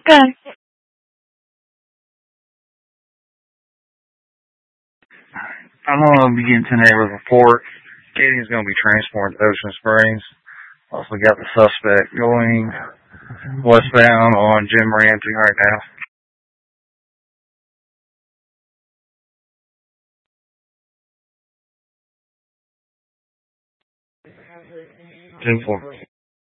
Good. I'm going to begin today with a report. Katie's going to be transported to Ocean Springs. Also got the suspect going westbound on Jim Ramsey right now. 10-4.